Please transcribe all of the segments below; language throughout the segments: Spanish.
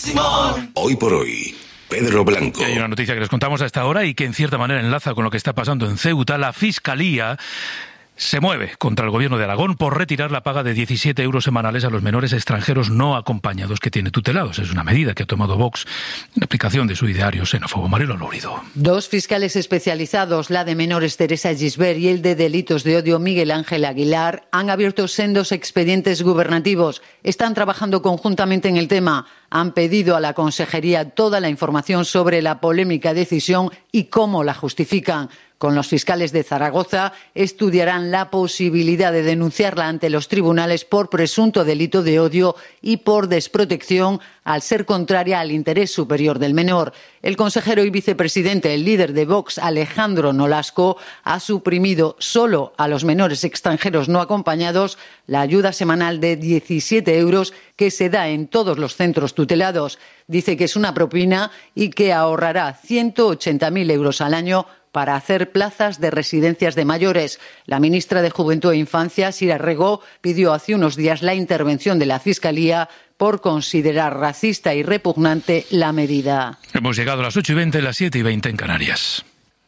Hoy por hoy, Pedro Blanco. Hay una noticia que les contamos a esta hora y que en cierta manera enlaza con lo que está pasando en Ceuta. La Fiscalía se mueve contra el gobierno de Aragón por retirar la paga de 17 euros semanales a los menores extranjeros no acompañados que tiene tutelados. Es una medida que ha tomado Vox en aplicación de su ideario xenófobo. Marilo Lórido. Dos fiscales especializados, la de menores Teresa Gisbert y el de delitos de odio Miguel Ángel Aguilar, han abierto sendos expedientes gubernativos. Están trabajando conjuntamente en el tema. Han pedido a la Consejería toda la información sobre la polémica decisión y cómo la justifican. Con los fiscales de Zaragoza estudiarán la posibilidad de denunciarla ante los tribunales por presunto delito de odio y por desprotección al ser contraria al interés superior del menor. El consejero y vicepresidente, el líder de Vox, Alejandro Nolasco, ha suprimido solo a los menores extranjeros no acompañados la ayuda semanal de 17 euros que se da en todos los centros tutelados. Dice que es una propina y que ahorrará 180.000 euros al año para hacer plazas de residencias de mayores. La ministra de Juventud e Infancia, Sira Rego, pidió hace unos días la intervención de la Fiscalía por considerar racista y repugnante la medida. Hemos llegado a las 8:20, las 7:20 en Canarias.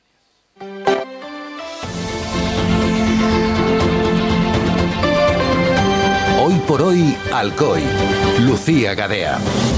Hoy por hoy, Alcoy. Lucía Gadea.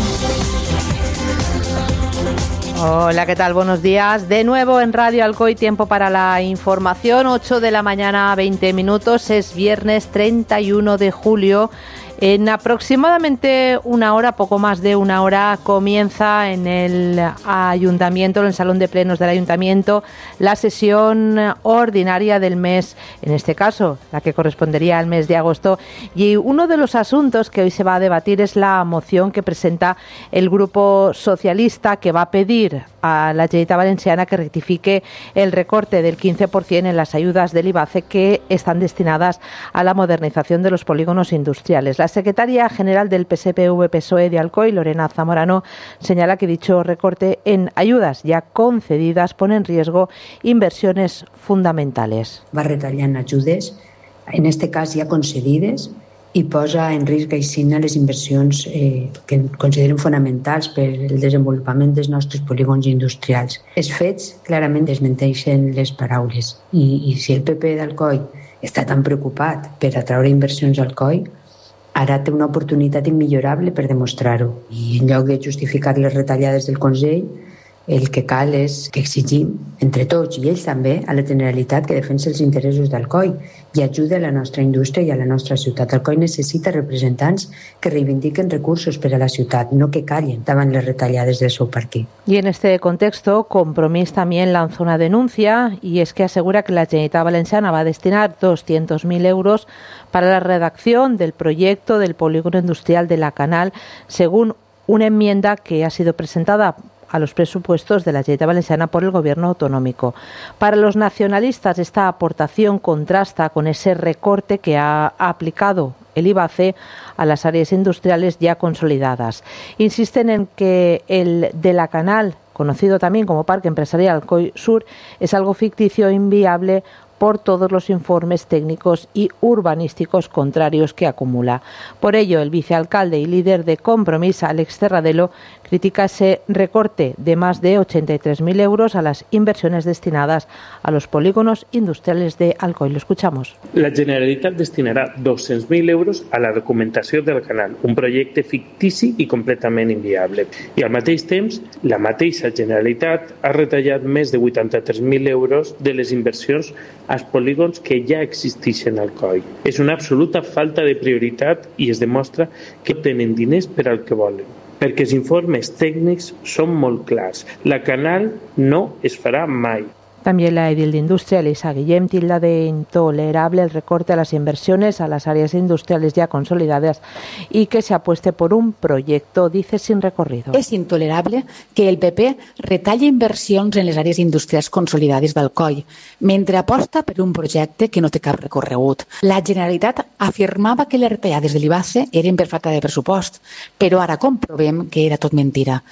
Hola, ¿qué tal? Buenos días. De nuevo en Radio Alcoy, tiempo para la información. 8 de la mañana, 20 minutos. Es viernes 31 de julio. En aproximadamente una hora, poco más de una hora, comienza en el Ayuntamiento, en el Salón de Plenos del Ayuntamiento, la sesión ordinaria del mes, en este caso, la que correspondería al mes de agosto. Y uno de los asuntos que hoy se va a debatir es la moción que presenta el Grupo Socialista, que va a pedir a la Generalitat Valenciana que rectifique el recorte del 15% en las ayudas del IBACE que están destinadas a la modernización de los polígonos industriales. La secretaria general del PSPV-PSOE de Alcoy, Lorena Zamorano, señala que dicho recorte en ayudas ya concedidas pone en riesgo inversiones fundamentales. Va retallant ajudes, en este cas ja concedides, i posa en risc així les inversions que consideren fonamentals per al desenvolupament dels nostres polígons industrials. Els fets clarament desmenteixen les paraules i si el PP d'Alcoi està tan preocupat per atraure inversions al COI, ara té una oportunitat immillorable per demostrar-ho. I en lloc de justificar les retallades del Consell, el que cal és que exigim, entre tots i ells també, a la Generalitat que defensi els interessos d'Alcoi i ajude a la nostra indústria i a la nostra ciutat. Alcoi necessita representants que reivindiquen recursos per a la ciutat, no que callen davant les retallades del seu partit. Y en este contexto, Compromís también lanza una denuncia y es que asegura que la Generalitat Valenciana va a destinar 200.000 euros para la redacción del proyecto del polígono industrial de La Canal, según una enmienda que ha sido presentada a los presupuestos de la Generalitat Valenciana por el Gobierno autonómico. Para los nacionalistas, esta aportación contrasta con ese recorte que ha aplicado el IBACE a las áreas industriales ya consolidadas. Insisten en que el de La Canal, conocido también como Parque Empresarial Alcoy Sur, es algo ficticio e inviable por todos los informes técnicos y urbanísticos contrarios que acumula. Por ello, el vicealcalde y líder de Compromís, Alex Cerradelo, critica ese recorte de más de 83.000 euros a las inversiones destinadas a los polígonos industriales de Alcoy. Lo escuchamos. La Generalitat destinarà 200.000 euros a la documentació del canal, un projecte fictici i completament inviable. I al mateix temps, la mateixa Generalitat ha retallat més de 83.000 euros de les inversions als polígons que ja existeixen al COI. És una absoluta falta de prioritat i es demostra que tenen diners per al que volen. Perquè els informes tècnics són molt clars. La Canal no es farà mai. También la edil de Industria, Elisa Guillem, tilda de intolerable el recorte a las inversiones a las áreas industriales ya consolidadas y que se apueste por un proyecto, dice, sin recorrido. És intolerable que el PP retalli inversions en les àrees industrials consolidades d'Alcoi, mentre aposta per un projecte que no té cap recorregut. La Generalitat afirmava que les retallades de l'IBACE eren per falta de pressupost, però ara comprovem que era tot mentira.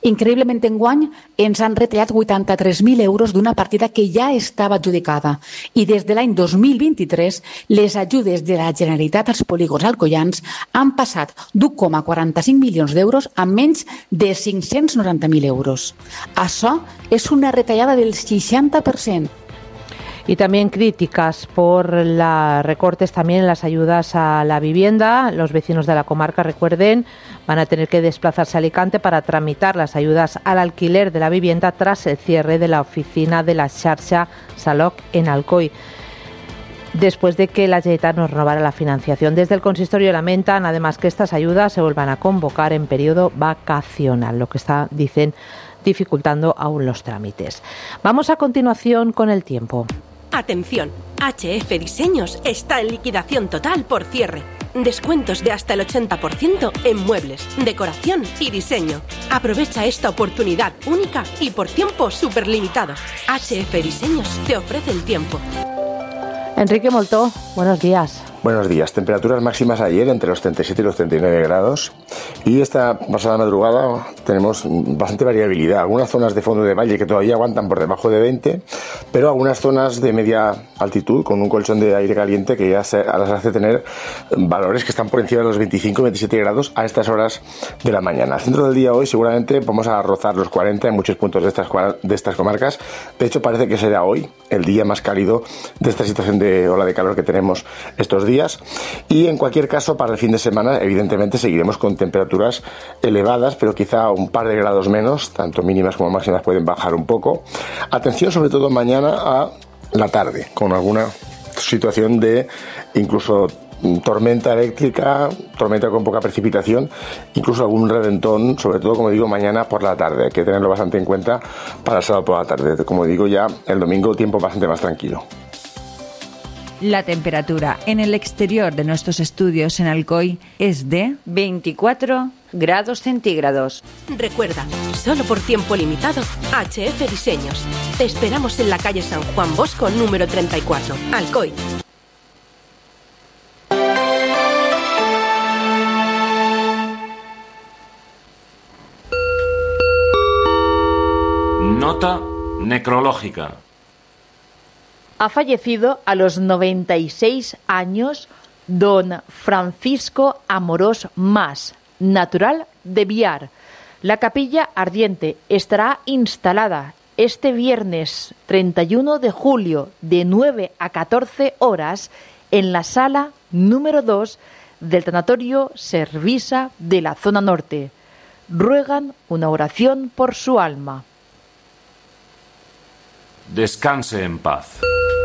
Increïblement, enguany ens han retallat 83.000 euros d'una partida que ja estava adjudicada i des de l'any 2023 les ajudes de la Generalitat als polígons alcoians han passat d'1,45 milions d'euros a menys de 590.000 euros. Això és una retallada del 60%. Y también críticas por los recortes también en las ayudas a la vivienda. Los vecinos de la comarca, recuerden, van a tener que desplazarse a Alicante para tramitar las ayudas al alquiler de la vivienda tras el cierre de la oficina de la xarxa Saloc en Alcoy, después de que la Generalitat nos renovara la financiación. Desde el consistorio lamentan además que estas ayudas se vuelvan a convocar en periodo vacacional, lo que está, dicen, dificultando aún los trámites. Vamos a continuación con el tiempo. Atención, HF Diseños está en liquidación total por cierre. Descuentos de hasta el 80% en muebles, decoración y diseño. Aprovecha esta oportunidad única y por tiempo superlimitado. HF Diseños te ofrece el tiempo. Enrique Moltó, buenos días. Buenos días. Temperaturas máximas ayer entre los 37 y los 39 grados y esta pasada madrugada tenemos bastante variabilidad. Algunas zonas de fondo de valle que todavía aguantan por debajo de 20, pero algunas zonas de media altitud con un colchón de aire caliente que ya las hace tener valores que están por encima de los 25-27 grados a estas horas de la mañana. Al centro del día hoy seguramente vamos a rozar los 40 en muchos puntos de estas comarcas. De hecho parece que será hoy el día más cálido de esta situación de ola de calor que tenemos estos días. Y en cualquier caso para el fin de semana evidentemente seguiremos con temperaturas elevadas, pero quizá un par de grados menos, tanto mínimas como máximas pueden bajar un poco. Atención sobre todo mañana a la tarde, con alguna situación de incluso tormenta eléctrica, tormenta con poca precipitación, incluso algún reventón, sobre todo, como digo, mañana por la tarde. Hay que tenerlo bastante en cuenta para el sábado por la tarde. Como digo, ya el domingo tiempo bastante más tranquilo. La temperatura en el exterior de nuestros estudios en Alcoy es de 24 grados centígrados. Recuerda, solo por tiempo limitado, HF Diseños. Te esperamos en la calle San Juan Bosco, número 34, Alcoy. Nota necrológica. Ha fallecido a los 96 años don Francisco Amorós Mas, natural de Biar. La capilla ardiente estará instalada este viernes 31 de julio de 9 a 14 horas en la sala número 2 del tanatorio Servisa de la zona norte. Ruegan una oración por su alma. Descanse en paz.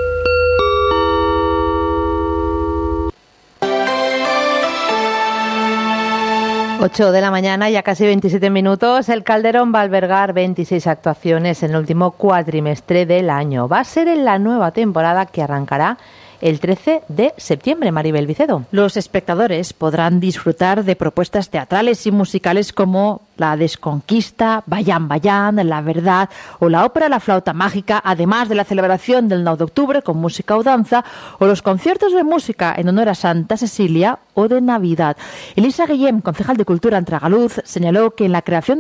Ocho de la mañana, ya casi 27 minutos. El Calderón va a albergar 26 actuaciones en el último cuatrimestre del año. Va a ser en la nueva temporada que arrancará el 13 de septiembre, Maribel Vicedo. Los espectadores podrán disfrutar de propuestas teatrales y musicales como La Desconquista, Bayán Bayán, La Verdad o la ópera La Flauta Mágica, además de la celebración del 9 de octubre con música o danza o los conciertos de música en honor a Santa Cecilia o de Navidad. Elisa Guillem, concejal de Cultura en Tragaluz, señaló que en la creación